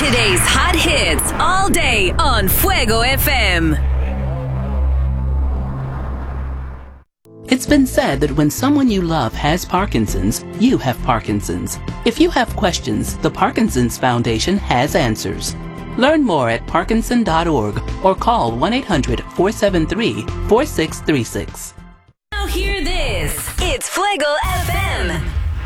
Today's hot hits all day on Fuego FM. It's been said that when someone you love has Parkinson's, you have Parkinson's. If you have questions, the Parkinson's Foundation has answers. Learn more at parkinson.org or call 1-800-473-4636. Now hear this. It's Fuego FM.